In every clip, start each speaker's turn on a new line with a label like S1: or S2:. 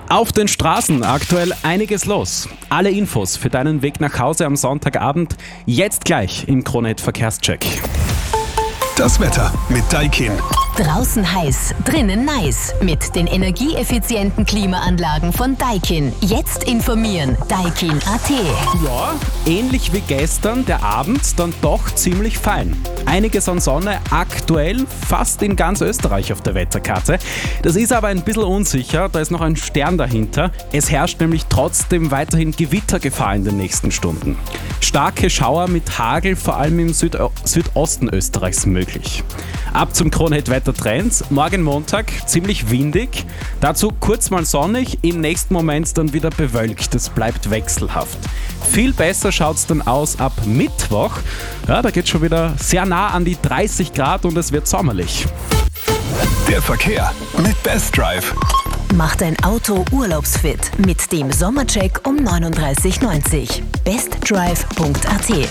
S1: Auf den Straßen aktuell einiges los. Alle Infos für deinen Weg nach Hause am Sonntagabend jetzt gleich im Krone-Hit Verkehrscheck.
S2: Das Wetter mit Daikin.
S3: Draußen heiß, drinnen nice. Mit den energieeffizienten Klimaanlagen von Daikin. Jetzt informieren. Daikin.at.
S1: Ja, ähnlich wie gestern, der Abend dann doch ziemlich fein. Einiges an Sonne, aktuell fast in ganz Österreich auf der Wetterkarte. Das ist aber ein bisschen unsicher, da ist noch ein Stern dahinter. Es herrscht nämlich trotzdem weiterhin Gewittergefahr in den nächsten Stunden. Starke Schauer mit Hagel, vor allem im Südosten Österreichs möglich. Ab zum Krone-Hit Wettertrends. Morgen Montag ziemlich windig, dazu kurz mal sonnig, im nächsten Moment dann wieder bewölkt. Es bleibt wechselhaft. Viel besser schaut es dann aus ab Mittwoch. Ja, da geht es schon wieder sehr nah an die 30 Grad und es wird sommerlich.
S2: Der Verkehr mit Best Drive.
S3: Mach dein Auto urlaubsfit mit dem Sommercheck um 39,90. bestdrive.at.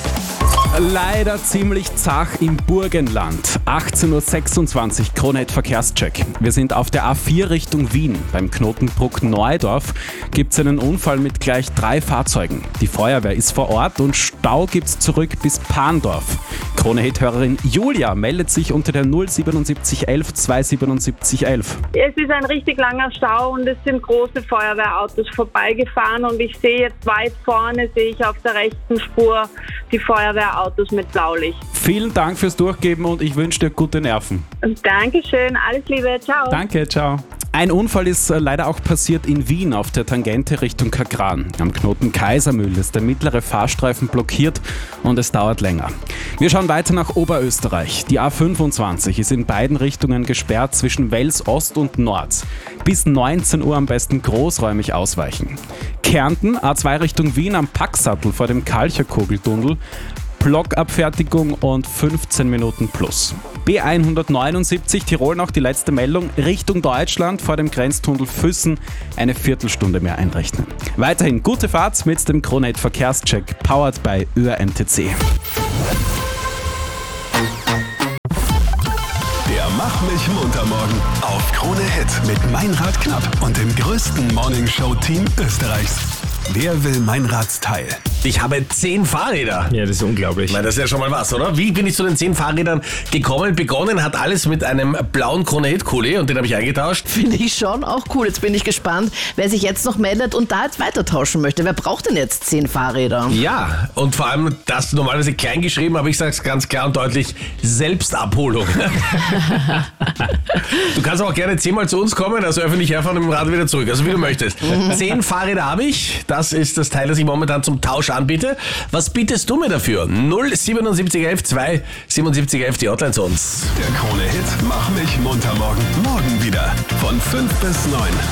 S1: Leider ziemlich zach im Burgenland. 18.26 Uhr Krone-Hit Verkehrscheck. Wir sind auf der A4 Richtung Wien. Beim Knotenbruck Neudorf gibt es einen Unfall mit gleich 3 Fahrzeugen. Die Feuerwehr ist vor Ort und Stau gibt's zurück bis Pandorf. Krone-Hit-Hörerin Julia meldet sich unter der 07711 27711.
S4: Es ist ein richtig langer Stau und es sind große Feuerwehrautos vorbeigefahren und ich sehe jetzt weit vorne, sehe ich auf der rechten Spur die Feuerwehrautos mit Blaulicht.
S1: Vielen Dank fürs Durchgeben und ich wünsche dir gute Nerven.
S4: Dankeschön, alles Liebe, ciao.
S1: Danke, ciao. Ein Unfall ist leider auch passiert in Wien auf der Tangente Richtung Kagran. Am Knoten Kaisermühl ist der mittlere Fahrstreifen blockiert und es dauert länger. Wir schauen weiter nach Oberösterreich. Die A25 ist in beiden Richtungen gesperrt zwischen Wels Ost und Nord. Bis 19 Uhr am besten großräumig ausweichen. Kärnten, A2 Richtung Wien am Packsattel vor dem Kalcherkogeltunnel. Blockabfertigung und 15 Minuten plus. B179 Tirol noch die letzte Meldung. Richtung Deutschland vor dem Grenztunnel Füssen eine Viertelstunde mehr einrechnen. Weiterhin gute Fahrt mit dem Krone-Hit Verkehrscheck, powered by ÖRMTC.
S2: Der Mach mich munter morgen auf Krone-Hit mit Meinrad Knapp und dem größten Morningshow-Team Österreichs. Wer will Meinrads Teil?
S5: Ich habe 10 Fahrräder.
S6: Ja, das ist unglaublich.
S5: Ich meine, das ist ja schon mal was, oder? Wie bin ich zu den 10 Fahrrädern gekommen? Begonnen hat alles mit einem blauen Krone-Hit-Kuli und den habe ich eingetauscht.
S7: Finde ich schon auch cool. Jetzt bin ich gespannt, wer sich jetzt noch meldet und da jetzt weiter tauschen möchte. Wer braucht denn jetzt 10 Fahrräder?
S5: Ja, und vor allem das normalerweise klein geschrieben, aber ich sage es ganz klar und deutlich, Selbstabholung. Du kannst auch gerne 10-mal zu uns kommen, also öffentlich herfahren und mit dem Rad wieder zurück, also wie du möchtest. 10 Fahrräder habe ich, das ist das Teil, das ich momentan zum Tausch anbiete. Was bietest du mir dafür? 07711 27711, die Hotline zu uns.
S2: Der Krone-Hit Mach mich munter morgen. Morgen wieder von 5 bis 9.